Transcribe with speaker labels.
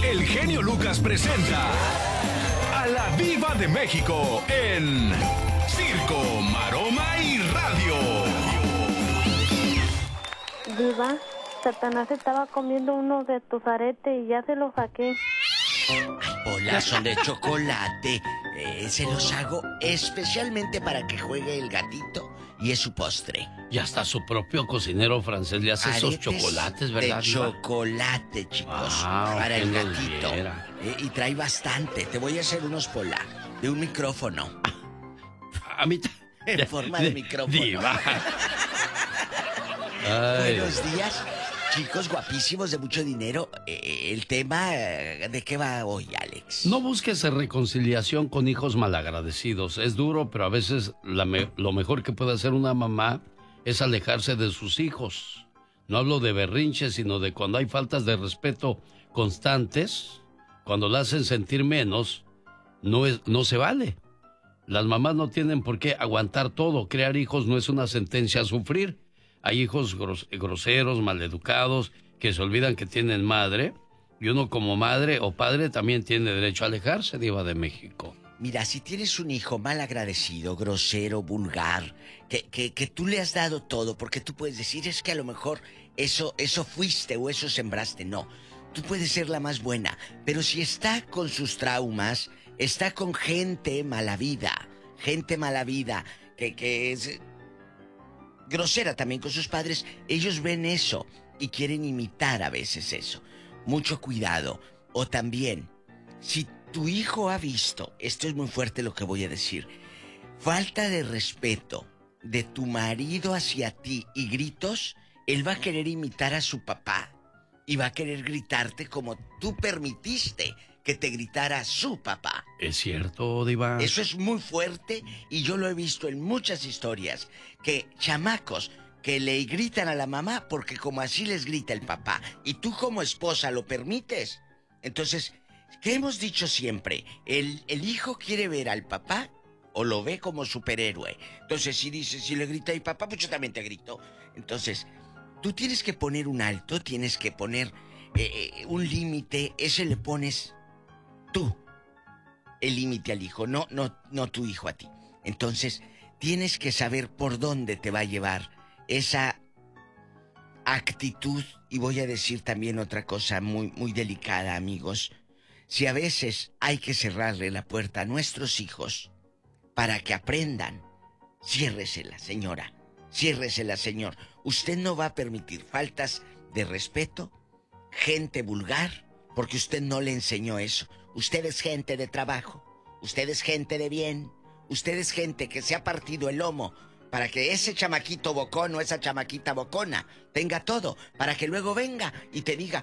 Speaker 1: el genio Lucas presenta a la Diva de México en Circo, Maroma y Radio.
Speaker 2: Diva, Satanás estaba comiendo uno de tus aretes y ya se los saqué.
Speaker 3: Hola, son de chocolate. Se los hago especialmente para que juegue el gatito y es su postre.
Speaker 4: Y hasta su propio cocinero francés le hace esos chocolates, ¿verdad?
Speaker 3: De chocolate, chicos, para el gatito. Y trae bastante. Te voy a hacer unos polar de un micrófono.
Speaker 4: A mí
Speaker 3: en forma de micrófono.
Speaker 4: Diva.
Speaker 3: Buenos días, chicos guapísimos de mucho dinero. El tema, ¿de qué va hoy, Alex?
Speaker 4: No busques reconciliación con hijos malagradecidos. Es duro, pero a veces lo mejor que puede hacer una mamá es alejarse de sus hijos. No hablo de berrinches, sino de cuando hay faltas de respeto constantes, cuando la hacen sentir menos, no se vale. Las mamás no tienen por qué aguantar todo. Crear hijos no es una sentencia a sufrir. Hay hijos groseros, maleducados, que se olvidan que tienen madre. Y uno como madre o padre también tiene derecho a alejarse, Diva de México.
Speaker 3: Mira, si tienes un hijo mal agradecido, grosero, vulgar, que tú le has dado todo, porque tú puedes decir, es que a lo mejor eso fuiste o eso sembraste. No, tú puedes ser la más buena, pero si está con sus traumas, está con gente mala vida, que es grosera también con sus padres, ellos ven eso y quieren imitar a veces eso. Mucho cuidado. O también, si tu hijo ha visto, esto es muy fuerte lo que voy a decir, falta de respeto de tu marido hacia ti y gritos, él va a querer imitar a su papá y va a querer gritarte como tú permitiste que te gritara su papá.
Speaker 4: ¿Es cierto, Diva?
Speaker 3: Eso es muy fuerte y yo lo he visto en muchas historias, que chamacos que le gritan a la mamá porque como así les grita el papá y tú como esposa lo permites. Entonces, ¿qué hemos dicho siempre? El hijo quiere ver al papá o lo ve como superhéroe. Entonces, si le grita a mi papá, pues yo también te grito. Entonces, tú tienes que poner un alto, tienes que poner un límite, ese le pones tú, el límite al hijo, no tu hijo a ti. Entonces, tienes que saber por dónde te va a llevar esa actitud. Y voy a decir también otra cosa muy, muy delicada, amigos. Si a veces hay que cerrarle la puerta a nuestros hijos para que aprendan, ciérresela, señora, ciérresela, señor. Usted no va a permitir faltas de respeto, gente vulgar, porque usted no le enseñó eso. Usted es gente de trabajo, usted es gente de bien, usted es gente que se ha partido el lomo para que ese chamaquito bocón o esa chamaquita bocona tenga todo, para que luego venga y te diga,